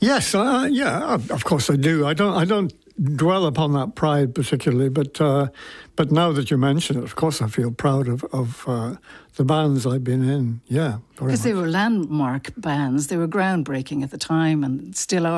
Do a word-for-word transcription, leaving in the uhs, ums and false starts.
Yes, uh, yeah, of course I do. I don't, I don't dwell upon that pride particularly, but uh, but now that you mention it, of course I feel proud of, of uh, the bands I've been in. Yeah, because they were landmark bands. They were groundbreaking at the time and still are.